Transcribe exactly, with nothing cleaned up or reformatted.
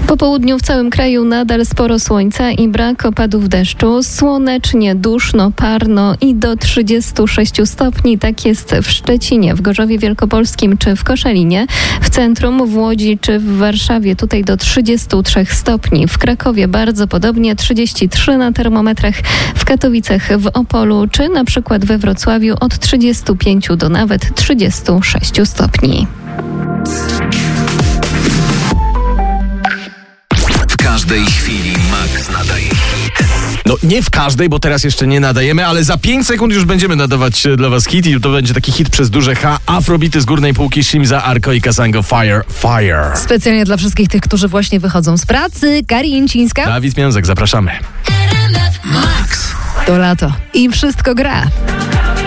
Po południu w całym kraju nadal sporo słońca i brak opadów deszczu. Słonecznie, duszno, parno i do trzydziestu sześciu stopni. Tak jest w Szczecinie, w Gorzowie Wielkopolskim czy w Koszalinie. W centrum, w Łodzi czy w Warszawie tutaj do trzydziestu trzech stopni. W Krakowie bardzo podobnie, trzydzieści trzy na termometrach. W Katowicach, w Opolu czy na przykład we Wrocławiu od trzydziestu pięciu do nawet trzydziestu sześciu stopni. W każdej chwili Max nadaje hit. No nie w każdej, bo teraz jeszcze nie nadajemy, ale za pięć sekund już będziemy nadawać dla was hit i to będzie taki hit przez duże H. Afrobity z górnej półki, Shimza, Arko i Kasango, Fire, Fire. Specjalnie dla wszystkich tych, którzy właśnie wychodzą z pracy. Kari Jęcińska. Dawid Miązek, zapraszamy. Max. To lato i wszystko gra.